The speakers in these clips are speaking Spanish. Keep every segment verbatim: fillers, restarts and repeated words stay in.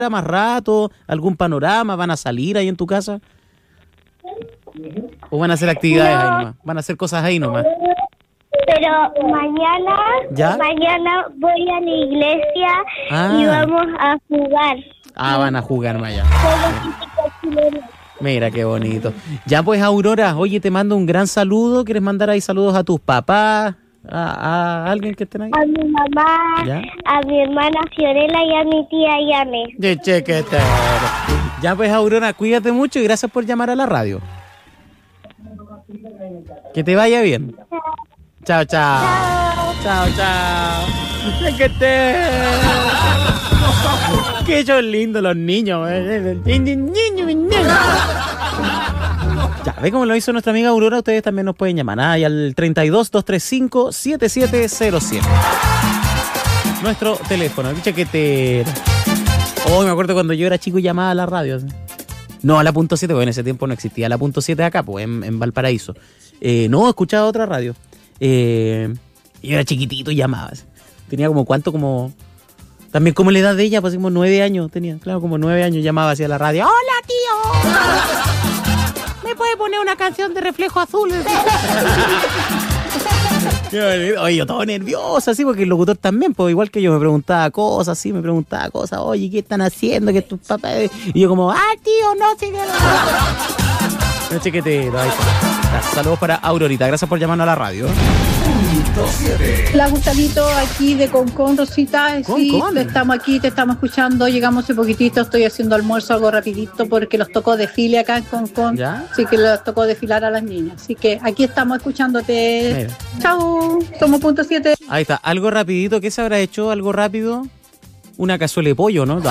más rato? ¿Algún panorama? ¿Van a salir ahí en tu casa? ¿O van a hacer actividades No. ahí nomás? ¿Van a hacer cosas ahí nomás? Pero mañana, ¿Ya? mañana voy a la iglesia Ah. y vamos a jugar. Ah, van a jugar más allá. Juegos típicos chilenos. Mira qué bonito. Ya pues, Aurora, oye, te mando un gran saludo. ¿Quieres mandar ahí saludos a tus papás? ¿A, a alguien que estén ahí? A mi mamá, ¿Ya? a mi hermana Fiorella y a mi tía Yame. De chequetero. Ya pues, Aurora, cuídate mucho y gracias por llamar a la radio. Que te vaya bien. Chao, chao. Chao, chao. Chequetero. Que son lindos los niños. Ya, ve cómo lo hizo nuestra amiga Aurora. Ustedes también nos pueden llamar. ¿Ah? Y al treinta y dos, doscientos treinta y cinco, setenta y siete cero siete. Nuestro teléfono. Chequetero. Oh, me acuerdo cuando yo era chico y llamaba a la radio. No, a la punto siete, porque en ese tiempo no existía la punto siete acá, pues, en, en Valparaíso. Eh, no, escuchaba otra radio. Eh, yo era chiquitito y llamaba. Tenía como cuánto, como... También como la edad de ella, pues como nueve años tenía. Claro, como nueve años llamaba hacia la radio. ¡Hola, tío! ¿Me puede poner una canción de Reflejo Azul? Oye, yo todo nervioso, así, porque el locutor también, pues igual que yo, me preguntaba cosas, sí, me preguntaba cosas, oye, ¿qué están haciendo? ¿Qué tus papás? Y yo como, ah, tío, no sé qué. No, chiquitito, ahí está. Saludos para Aurorita, gracias por llamarnos a la radio. Hola, Gustavito, aquí de Concón, Rosita. Eh, Sí, Concón. estamos aquí, te estamos escuchando. Llegamos hace poquitito, estoy haciendo almuerzo, algo rapidito, porque los tocó desfile acá en Concón. ¿Ya? Así que los tocó desfilar a las niñas. Así que aquí estamos escuchándote. Mira. Chao, tomo punto siete. Ahí está, algo rapidito, ¿qué se habrá hecho? ¿Algo rápido? Una cazuela de pollo, ¿no?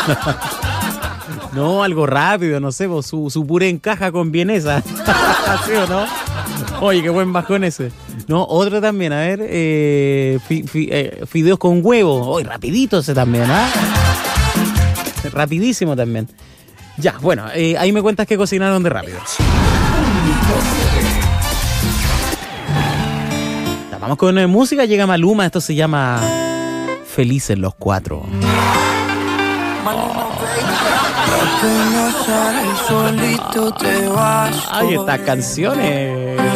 No, algo rápido, no sé, pues, su, su puré en caja con vienesa. ¿Sí o no? Oye, qué buen bajón ese. No, otro también, a ver, eh, fi, fi, eh, fideos con huevo. Oye, rapidito ese también, ¿ah? Rapidísimo también. Ya, bueno, eh, ahí me cuentas que cocinaron de rápido. Ya, vamos con eh, música, llega Maluma, esto se llama Felices los Cuatro. Ay, estas canciones.